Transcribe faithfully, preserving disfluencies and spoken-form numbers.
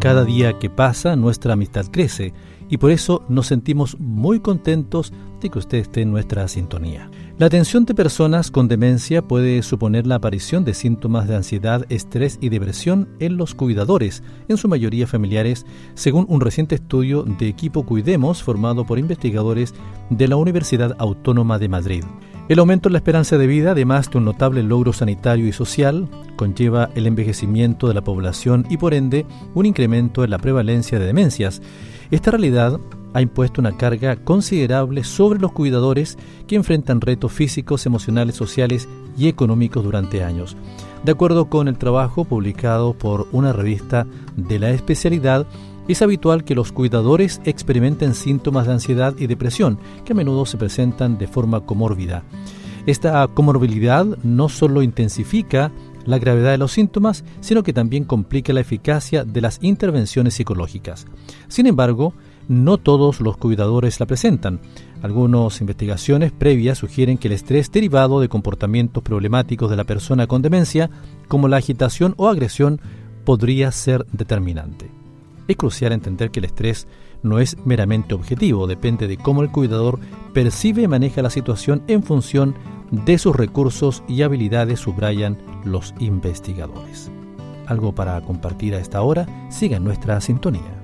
Cada día que pasa, nuestra amistad crece y por eso nos sentimos muy contentos de que usted esté en nuestra sintonía. La atención de personas con demencia puede suponer la aparición de síntomas de ansiedad, estrés y depresión en los cuidadores, en su mayoría familiares, según un reciente estudio de Equipo Cuidemos formado por investigadores de la Universidad Autónoma de Madrid. El aumento en la esperanza de vida, además de un notable logro sanitario y social, conlleva el envejecimiento de la población y, por ende, un incremento en la prevalencia de demencias. Esta realidad ha impuesto una carga considerable sobre los cuidadores que enfrentan retos físicos, emocionales, sociales y económicos durante años. De acuerdo con el trabajo publicado por una revista de la especialidad, es habitual que los cuidadores experimenten síntomas de ansiedad y depresión, que a menudo se presentan de forma comórbida. Esta comorbilidad no solo intensifica la gravedad de los síntomas, sino que también complica la eficacia de las intervenciones psicológicas. Sin embargo, no todos los cuidadores la presentan. Algunas investigaciones previas sugieren que el estrés derivado de comportamientos problemáticos de la persona con demencia, como la agitación o agresión, podría ser determinante. Es crucial entender que el estrés no es meramente objetivo, depende de cómo el cuidador percibe y maneja la situación en función de sus recursos y habilidades, subrayan los investigadores. Algo para compartir a esta hora, siga en nuestra sintonía.